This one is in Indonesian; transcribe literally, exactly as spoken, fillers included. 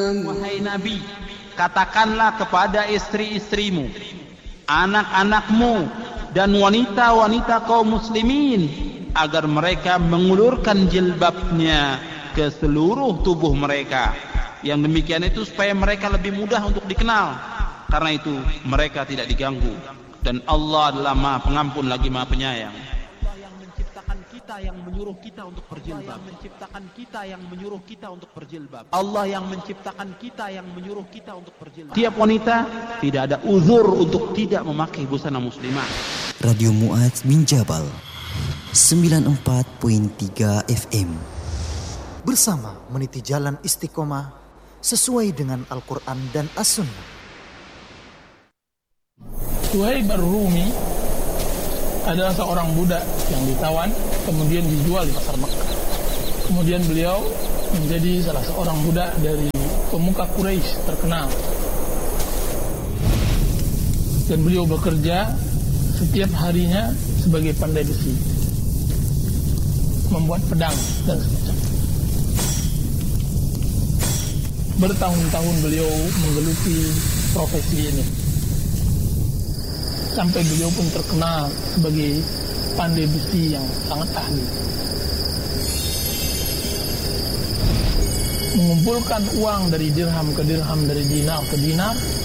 Wahai Nabi, katakanlah kepada istri-istrimu, anak-anakmu, dan wanita-wanita kaum muslimin agar mereka mengulurkan jilbabnya ke seluruh tubuh mereka. Yang demikian itu supaya mereka lebih mudah untuk dikenal. Karena itu mereka tidak diganggu. Dan Allah adalah Maha Pengampun lagi Maha Penyayang. Allah yang menciptakan kita yang menyuruh kita untuk berjilbab. Allah yang menciptakan kita yang menyuruh kita untuk berjilbab. Allah yang menciptakan kita yang menyuruh kita untuk berjilbab. Tiap wanita tidak ada uzur untuk tidak memakai busana muslimah. Radio Mu'adz bin Jabal sembilan puluh empat koma tiga F M. Bersama meniti jalan istiqomah sesuai dengan Al-Quran dan As-Sunnah. Suhaib Ar-Rumi adalah seorang budak yang ditawan kemudian dijual di pasar Makkah. Kemudian beliau menjadi salah seorang budak dari pemuka Quraisy terkenal. Dan beliau bekerja setiap harinya sebagai pandai besi, membuat pedang dan semacamnya. Bertahun-tahun beliau menggeluti profesi ini, sampai beliau pun terkenal sebagai pandai besi yang sangat ahli. Mengumpulkan uang dari dirham ke dirham, dari dinar ke dinar,